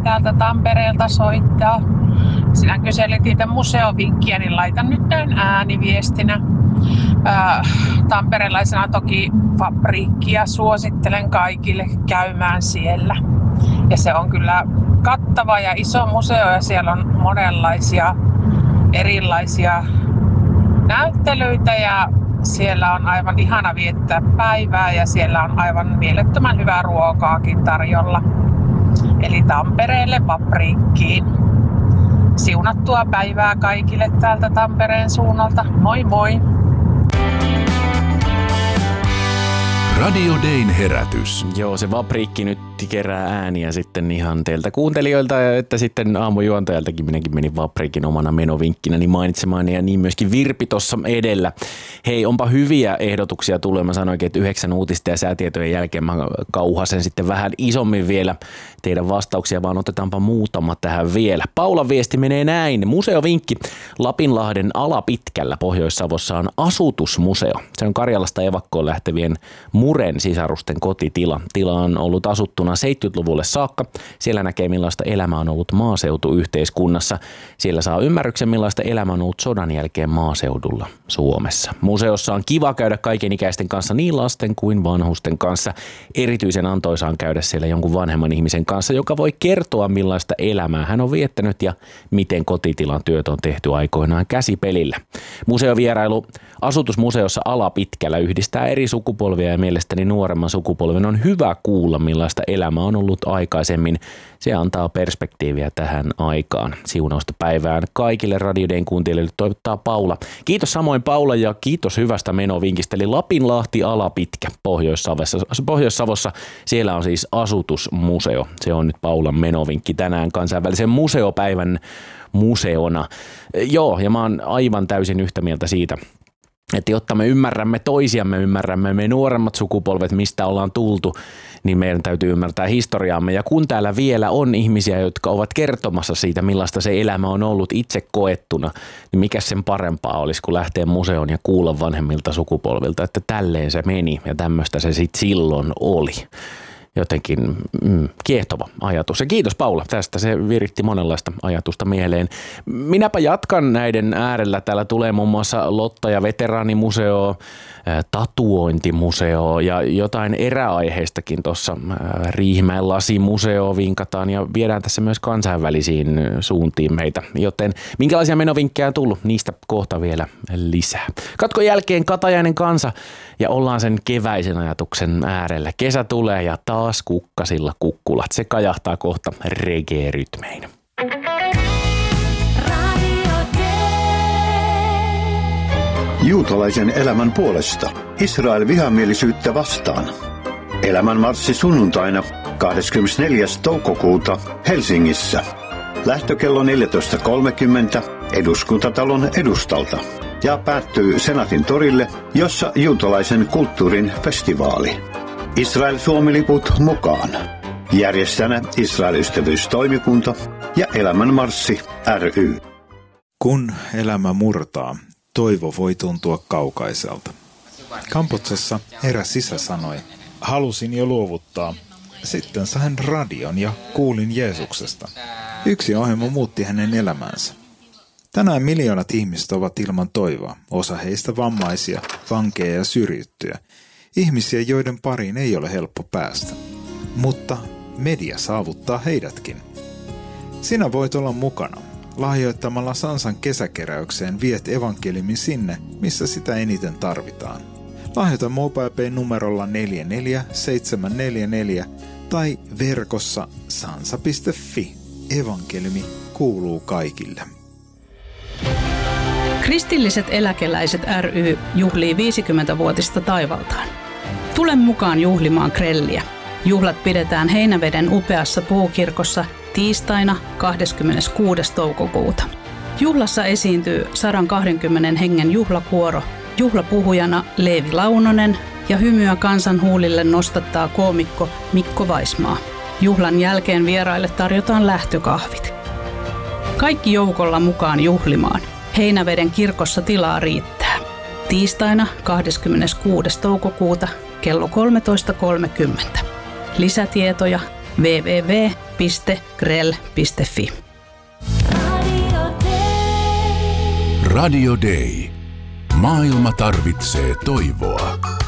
täältä Tampereelta soittaa. Sinä kyselit niitä museovinkkiä, niin laitan nyt näin ääniviestinä. Tamperelaisena toki Fabriikkia suosittelen kaikille käymään siellä. Ja se on kyllä kattava ja iso museo ja siellä on monenlaisia erilaisia näyttelyitä ja siellä on aivan ihana viettää päivää ja siellä on aivan mielettömän hyvää ruokaakin tarjolla. Eli Tampereelle Fabriikkiin. Siunattua päivää kaikille täältä Tampereen suunnalta. Moi moi! Radio Dayn herätys. Joo, se Fabriikki nyt kerää ääniä sitten ihan teiltä kuuntelijoilta, että sitten aamujuontajaltakin minäkin menin Fabriikin omana menovinkkinä niin mainitsemaan ja niin myöskin Virpi tuossa edellä. Hei, onpa hyviä ehdotuksia tullut. Mä sanoinkin, että 9 uutista ja säätietojen jälkeen mä kauhasen sitten vähän isommin vielä teidän vastauksia, vaan otetaanpa muutama tähän vielä. Paulan viesti menee näin. Museovinkki. Lapinlahden Alapitkällä Pohjois-Savossa on asutusmuseo. Se on Karjalasta evakkoon lähtevien Muren sisarusten kotitila. Tila on ollut asuttuna 70-luvulle saakka. Siellä näkee millaista elämä on ollut maaseutuyhteiskunnassa. Siellä saa ymmärryksen millaista elämä on ollut sodan jälkeen maaseudulla Suomessa. Museossa on kiva käydä kaikenikäisten kanssa niin lasten kuin vanhusten kanssa. Erityisen antoisaa on käydä siellä jonkun vanhemman ihmisen kanssa, joka voi kertoa millaista elämää hän on viettänyt ja miten kotitilan työt on tehty aikoinaan käsipelillä. Museovierailu asutusmuseossa Alapitkällä yhdistää eri sukupolvia ja mielestäni nuoremman sukupolven on hyvä kuulla millaista elämä on ollut aikaisemmin. Se antaa perspektiiviä tähän aikaan. Siunausta päivään kaikille Radio Dayn kuuntelijoille toivottaa Paula. Kiitos samoin Paula ja kiitos hyvästä menovinkistä. Eli Lapinlahti Alapitkä Pohjois-Savossa. Siellä on siis asutusmuseo. Se on nyt Paulan menovinkki tänään kansainvälisen museopäivän museona. Joo, ja mä oon aivan täysin yhtä mieltä siitä, että jotta me ymmärrämme toisiamme, ymmärrämme me nuoremmat sukupolvet, mistä ollaan tultu, niin meidän täytyy ymmärtää historiaamme. Ja kun täällä vielä on ihmisiä, jotka ovat kertomassa siitä, millaista se elämä on ollut itse koettuna, niin mikä sen parempaa olisi, kun lähteä museoon ja kuulla vanhemmilta sukupolvilta, että tälleen se meni ja tämmöistä se sitten silloin oli. Jotenkin kiehtova ajatus. Ja kiitos Paula tästä, se viritti monenlaista ajatusta mieleen. Minäpä jatkan näiden äärellä. Täällä tulee muun muassa Lotta- ja veteraanimuseo, tatuointimuseo ja jotain eräaiheistakin tuossa Riihimäen lasimuseo vinkataan ja viedään tässä myös kansainvälisiin suuntiin meitä. Joten minkälaisia menovinkkejä on tullut? Niistä kohta vielä lisää. Katkon jälkeen Katajainen kansa ja ollaan sen keväisen ajatuksen äärellä. Kesä tulee ja taas kukkasilla kukkulat. Se kajahtaa kohta reggae-rytmein. Juutalaisen elämän puolesta. Israel vihamielisyyttä vastaan. Elämänmarssi sunnuntaina 24. toukokuuta Helsingissä. Lähtökello 14.30 Eduskuntatalon edustalta. Ja päättyy Senaatin torille, jossa juutalaisen kulttuurin festivaali. Israel-Suomi-liput mukaan. Järjestäjänä Israel-ystävyystoimikunta ja Elämänmarssi ry. Kun elämä murtaa, toivo voi tuntua kaukaiselta. Kambodsassa eräs isä sanoi, halusin jo luovuttaa. Sitten sain radion ja kuulin Jeesuksesta. Yksi ohjelma muutti hänen elämänsä. Tänään miljoonat ihmiset ovat ilman toivoa, osa heistä vammaisia, vankeja ja syrjittyjä. Ihmisiä, joiden pariin ei ole helppo päästä. Mutta media saavuttaa heidätkin. Sinä voit olla mukana. Lahjoittamalla Sansan kesäkeräykseen viet evankeliumin sinne, missä sitä eniten tarvitaan. Lahjoita MobilePay-numerolla 44744 tai verkossa sansa.fi. Evankeliumi kuuluu kaikille. Kristilliset eläkeläiset ry juhlii 50-vuotista taivaltaan. Tule mukaan juhlimaan grelliä. Juhlat pidetään Heinäveden upeassa puukirkossa tiistaina 26. toukokuuta. Juhlassa esiintyy 120 hengen juhlakuoro, juhlapuhujana Leevi Launonen ja hymyä kansan huulille nostattaa koomikko Mikko Vaismaa. Juhlan jälkeen vieraille tarjotaan lähtökahvit. Kaikki joukolla mukaan juhlimaan. Heinäveden kirkossa tilaa riittää. Tiistaina 26. toukokuuta kello 13.30. Lisätietoja www.grell.fi. Radio Day. Maailma tarvitsee toivoa.